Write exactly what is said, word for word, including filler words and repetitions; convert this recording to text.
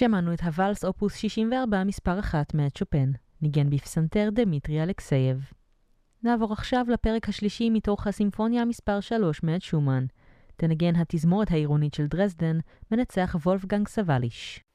שמענו את הוואלס אופוס שישים וארבע מספר אחת מאת שופן, ניגן בפסנתר דמיטרי אלכסייב. נעבור עכשיו לפרק השלישי מתוך הסימפוניה מספר שלוש מאת שומן. תנגן התזמורת העירונית של דרזדן, מנצח וולפגנג סבליש.